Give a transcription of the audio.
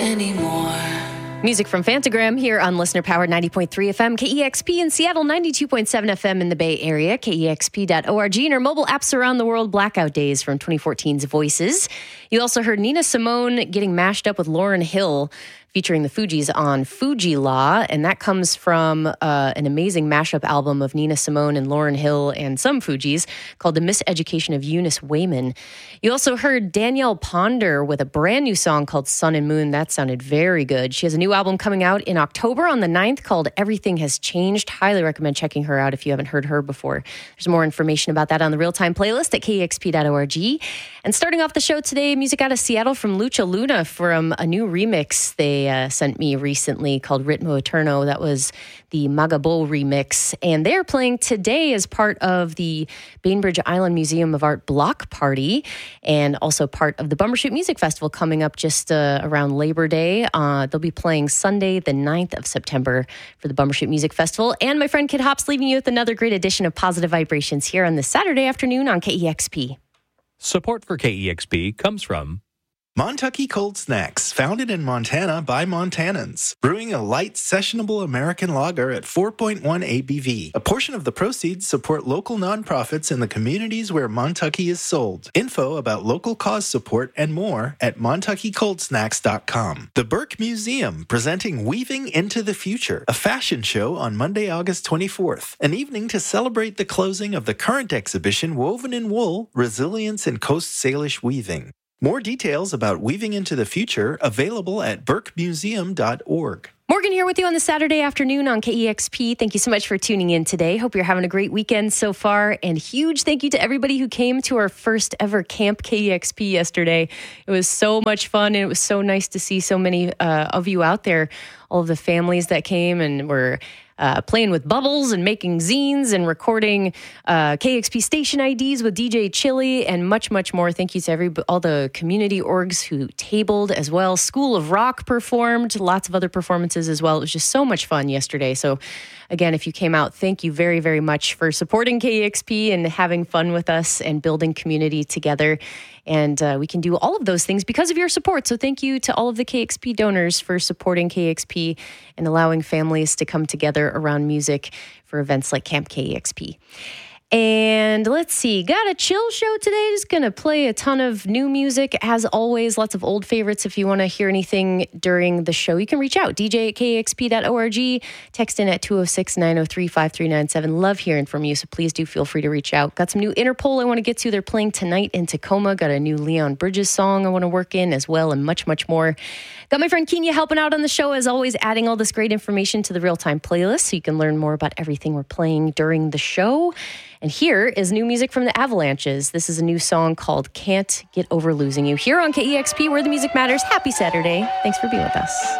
anymore. Music from Fantagram here on Listener Powered 90.3 FM, KEXP in Seattle, 92.7 FM in the Bay Area, KEXP.org, and our mobile apps around the world, Blackout Days from 2014's Voices. You also heard Nina Simone getting mashed up with Lauryn Hill, featuring the Fugees on Fuji Law, and that comes from an amazing mashup album of Nina Simone and Lauryn Hill and some Fugees called The Miseducation of Eunice Wayman. You also heard Danielle Ponder with a brand new song called Sun and Moon. That sounded very good. She has a new album coming out in October on the 9th called Everything Has Changed. Highly recommend checking her out if you haven't heard her before. There's more information about that on the Real-Time playlist at KEXP.org. And starting off the show today, music out of Seattle from Lucha Luna from a new remix they sent me recently called Ritmo Eterno. That was the Magabo remix. And they're playing today as part of the Bainbridge Island Museum of Art Block Party and also part of the Bumbershoot Music Festival coming up just around Labor Day. They'll be playing Sunday, the 9th of September for the Bumbershoot Music Festival. And my friend Kid Hops leaving you with another great edition of Positive Vibrations here on this Saturday afternoon on KEXP. Support for KEXP comes from Montucky Cold Snacks, founded in Montana by Montanans, brewing a light, sessionable American lager at 4.1 ABV. A portion of the proceeds support local nonprofits in the communities where Montucky is sold. Info about local cause support and more at MontuckyColdSnacks.com. The Burke Museum, presenting Weaving into the Future, a fashion show on Monday, August 24th. An evening to celebrate the closing of the current exhibition, Woven in Wool, Resilience in Coast Salish Weaving. More details about Weaving into the Future available at burkemuseum.org. Morgan here with you on the Saturday afternoon on KEXP. Thank you so much for tuning in today. Hope you're having a great weekend so far. And huge thank you to everybody who came to our first ever Camp KEXP yesterday. It was so much fun, and it was so nice to see so many of you out there. All of the families that came and were playing with bubbles and making zines and recording KEXP station IDs with DJ Chili and much, much more. Thank you to all the community orgs who tabled as well. School of Rock performed, lots of other performances as well. It was just so much fun yesterday. So again, if you came out, thank you very, very much for supporting KEXP and having fun with us and building community together. And we can do all of those things because of your support. So thank you to all of the KEXP donors for supporting KEXP and allowing families to come together around music for events like Camp KEXP. And let's see, got a chill show today. Just going to play a ton of new music. As always, lots of old favorites. If you want to hear anything during the show, you can reach out, dj@kexp.org. Text in at 206-903-5397. Love hearing from you, so please do feel free to reach out. Got some new Interpol I want to get to. They're playing tonight in Tacoma. Got a new Leon Bridges song I want to work in as well, and much, much more. Got my friend Kenya helping out on the show, as always, adding all this great information to the Real-Time playlist so you can learn more about everything we're playing during the show. And here is new music from the Avalanches. This is a new song called Can't Get Over Losing You. Here on KEXP, where the music matters. Happy Saturday. Thanks for being with us.